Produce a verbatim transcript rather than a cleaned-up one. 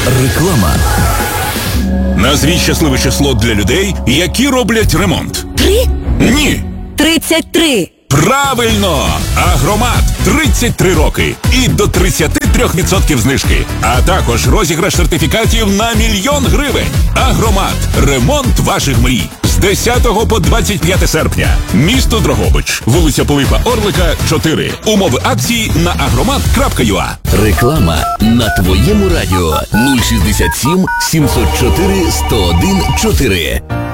Реклама. Назвіть щасливе число для людей, які роблять ремонт. Три? Ні. Тридцять три. Правильно! Агромат. тридцять три роки. І до тридцять три відсотків знижки. А також розіграш сертифікатів на мільйон гривень. Агромат. Ремонт ваших мрій. З десятого по двадцять п'яте серпня. Місто Дрогобич. Вулиця Пилипа Орлика, чотири. Умови акції на агромат крапка ю а. Реклама на твоєму радіо. нуль шістдесят сім сімсот чотири сто один чотири.